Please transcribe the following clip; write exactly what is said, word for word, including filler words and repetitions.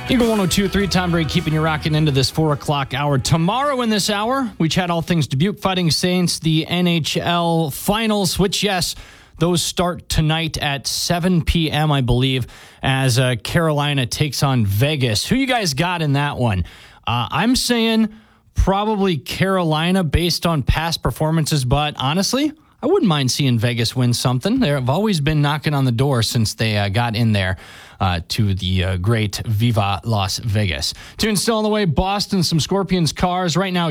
Eagle one oh two point three, Tom Brady keeping you rocking into this four o'clock hour. Tomorrow in this hour, we chat all things Dubuque Fighting Saints, the N H L Finals, which, yes, those start tonight at seven p.m., I believe, as uh, Carolina takes on Vegas. Who you guys got in that one? Uh, I'm saying probably Carolina based on past performances, but honestly, I wouldn't mind seeing Vegas win something. They've always been knocking on the door since they uh, got in there uh, to the uh, great Viva Las Vegas. Tune still on the way. Boston, some Scorpions cars right now.